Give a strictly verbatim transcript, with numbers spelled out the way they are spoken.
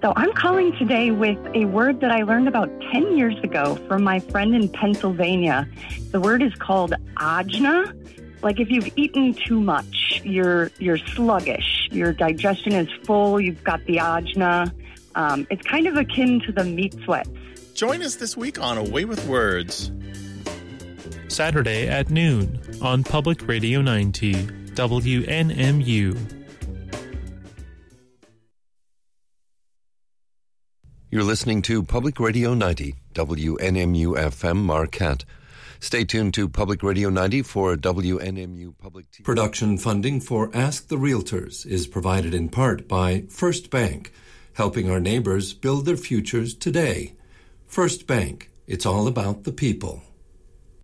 So I'm calling today with a word that I learned about ten years ago from my friend in Pennsylvania. The word is called ajna. Like if you've eaten too much, you're you're sluggish, your digestion is full, you've got the ajna. Um, it's kind of akin to the meat sweats. Join us this week on Away with Words. Saturday at noon on Public Radio ninety, W N M U. You're listening to Public Radio ninety, W N M U F M Marquette. Stay tuned to Public Radio ninety for W N M U Public T V. Production funding for Ask the Realtors is provided in part by First Bank, helping our neighbors build their futures today. First Bank, it's all about the people.